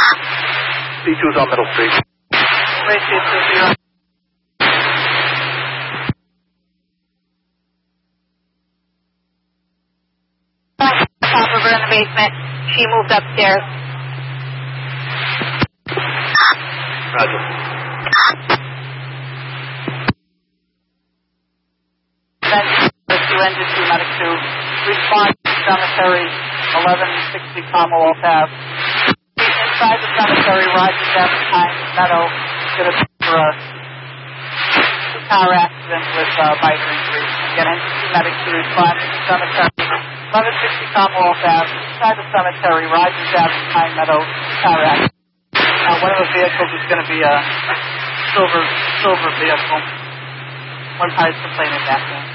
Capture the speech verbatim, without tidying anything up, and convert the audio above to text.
C two's on Middle Street. Wait, C two, zero. Top of her in the basement. She moved upstairs. Roger. Then two engine two, medic two. Response cemetery, eleven sixty Commonwealth Ave. Inside the cemetery, Rogers Avenue, Pine Meadow, did a car accident with uh, minor injuries. Again, engine two, medic two, respond to the cemetery, eleven sixty Commonwealth Ave. Inside the cemetery, Rogers Avenue, Pine Meadow, car accident. Uh, one of the vehicles is going to be a silver silver vehicle. One party's complaining that.